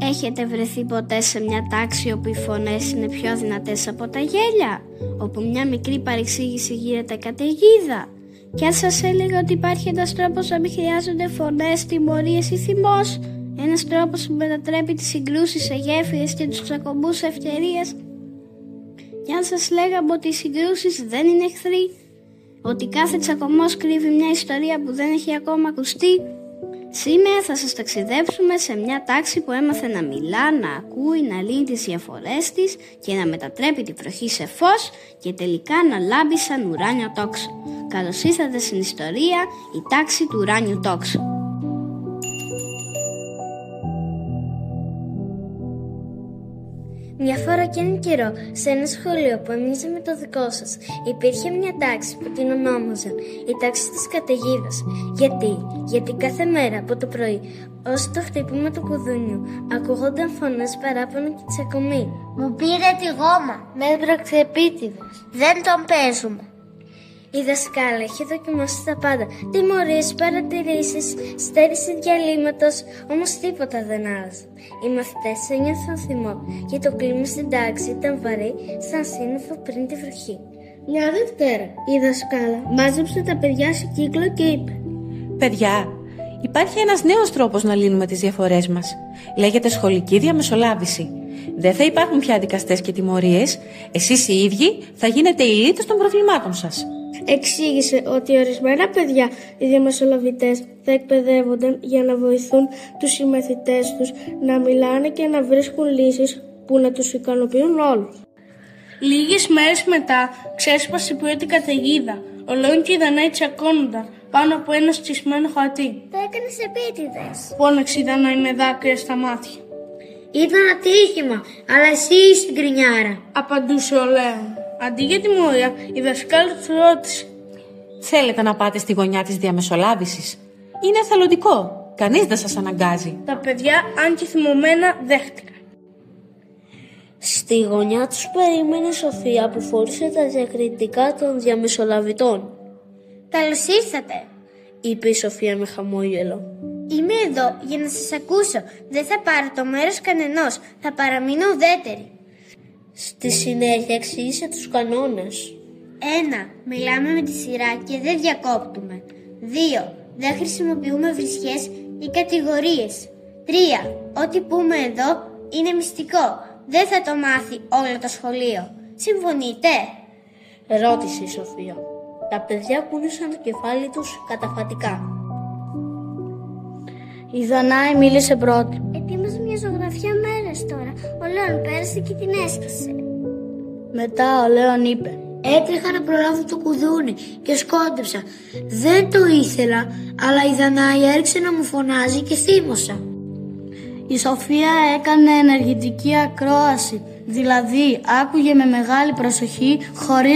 Έχετε βρεθεί ποτέ σε μια τάξη όπου οι φωνές είναι πιο δυνατές από τα γέλια? Όπου μια μικρή παρεξήγηση γίνεται καταιγίδα? Και αν σας έλεγα ότι υπάρχει ένας τρόπος να μην χρειάζονται φωνές, τιμωρίες ή θυμός? Ένας τρόπος που μετατρέπει τις συγκρούσεις σε γέφυρες και τους τσακωμούς σε ευκαιρίες? Και αν σας λέγαμε ότι οι συγκρούσεις δεν είναι εχθροί? Ότι κάθε τσακωμός κρύβει μια ιστορία που δεν έχει ακόμα ακουστεί? Σήμερα θα σας ταξιδέψουμε σε μια τάξη που έμαθε να μιλά, να ακούει, να λύνει τις διαφορές της και να μετατρέπει τη βροχή σε φως και τελικά να λάμπει σαν ουράνιο τόξο. Καλώς ήρθατε στην ιστορία «Η τάξη του ουράνιου τόξου». Μια φορά και έναν καιρό, σε ένα σχολείο που έμοιαζε με το δικό σας, υπήρχε μια τάξη που την ονόμαζαν η τάξη της καταιγίδας. Γιατί κάθε μέρα από το πρωί ως το χτύπημα του κουδούνιου ακούγονταν φωνές, παράπονο και τσακωμοί. Μου πήρε τη γόμα. Με έβραξε επίτηδες. Δεν τον παίζουμε. Η δασκάλα είχε δοκιμάσει τα πάντα. Τιμωρίες, παρατηρήσεις, στέρηση διαλύματος, όμως τίποτα δεν άλλαζε. Οι μαθητές ένιωθαν θυμό και το κλίμα στην τάξη ήταν βαρύ σαν σύννεφο πριν τη βροχή. Μια Δευτέρα, η δασκάλα μάζεψε τα παιδιά σε κύκλο και είπε: «Παιδιά, υπάρχει ένας νέος τρόπος να λύνουμε τις διαφορές μας. Λέγεται σχολική διαμεσολάβηση. Δεν θα υπάρχουν πια δικαστές και τιμωρίες. Εσείς οι ίδιοι θα γίνετε οι λύτες των προβλημάτων σας». Εξήγησε ότι ορισμένα παιδιά, οι διαμεσολαβητές, θα εκπαιδεύονταν για να βοηθούν τους συμμαθητές τους να μιλάνε και να βρίσκουν λύσεις που να τους ικανοποιούν όλους. Λίγες μέρες μετά ξέσπασε η πρώτη καταιγίδα. Ο Λέων και η Δανάη τσακώνονταν πάνω από ένα στισμένο χαρτί. Το έκανες επίτηδες. Φώναξε η Δανάη με δάκρυα στα μάτια. Ήταν ατύχημα, αλλά εσύ είσαι γκρινιάρα, απαντούσε ο Λέων. Αντί για τιμωρία, η δασκάλα του ρώτησε: «Θέλετε να πάτε στη γωνιά της διαμεσολάβησης? Είναι εθελοντικό. Κανείς δεν σας αναγκάζει». Τα παιδιά, αν και θυμωμένα, δέχτηκαν. Στη γωνιά τους περίμενε η Σοφία που φορούσε τα διακριτικά των διαμεσολαβητών. «Καλώς ήρθατε», είπε η Σοφία με χαμόγελο. «Είμαι εδώ για να σας ακούσω. Δεν θα πάρω το μέρος κανενός. Θα παραμείνω ουδέτερη». Στη συνέχεια εξήγησε τους κανόνες. 1. Μιλάμε με τη σειρά και δεν διακόπτουμε. 2. Δεν χρησιμοποιούμε βρισχές ή κατηγορίες. 3. Ό,τι πούμε εδώ είναι μυστικό. Δεν θα το μάθει όλο το σχολείο. Συμφωνείτε? Ρώτησε η Σοφία. Τα παιδιά κούνησαν το κεφάλι τους καταφατικά. Η Δανάη μίλησε πρώτη. Ετοίμαζα μια ζωγραφιά μέρες τώρα. Ο Λέων πέρασε και την έσκασε. Μετά ο Λέων είπε: «Έτρεχα να προλάβω το κουδούνι και σκόντεψα. Δεν το ήθελα, αλλά η Δανάη έριξε να μου φωνάζει και θύμωσα». Η Σοφία έκανε ενεργητική ακρόαση, δηλαδή άκουγε με μεγάλη προσοχή χωρίς